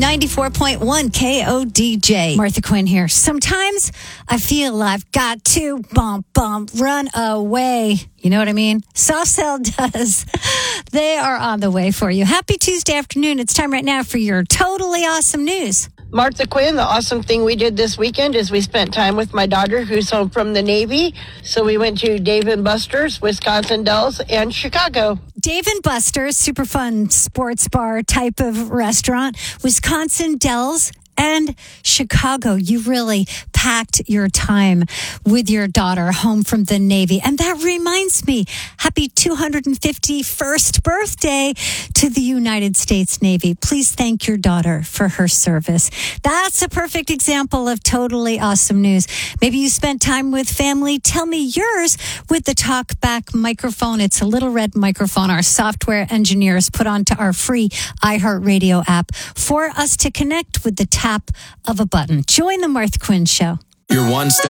94.1 KODJ. Martha Quinn here. Sometimes I feel I've got to run away. You know what I mean? Soft Cell does. They are on the way for you. Happy Tuesday afternoon. It's time right now for your totally awesome news. Martha Quinn, the awesome thing we did this weekend is we spent time with my daughter who's home from the Navy. So we went to Dave & Buster's, Wisconsin Dells, and Chicago. Dave & Buster's, super fun sports bar type of restaurant. Wisconsin Dells and Chicago. You really packed your time with your daughter home from the Navy. And that reminds me, happy 251st birthday to the United States Navy. Please thank your daughter for her service. That's a perfect example of totally awesome news. Maybe you spent time with family. Tell me yours with the TalkBack microphone. It's a little red microphone our software engineers put onto our free iHeartRadio app for us to connect with the tap of a button. Join the Martha Quinn Show. Your one step.